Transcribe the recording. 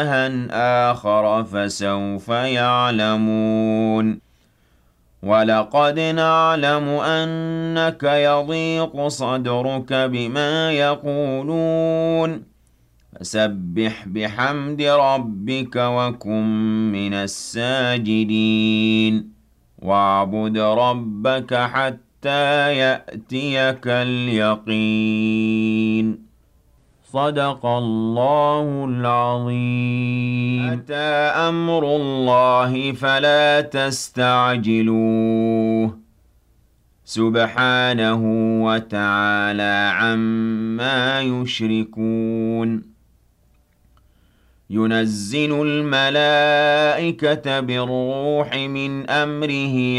آخر فسوف يعلمون ولقد نعلم أنك يضيق صدرك بما يقولون فسبح بحمد ربك وكن من الساجدين واعبد ربك حتى يأتيك اليقين صدق الله العظيم أتى أمر الله فلا تستعجلوه سبحانه وتعالى عما يشركون ينزل الملائكة بالروح من أمره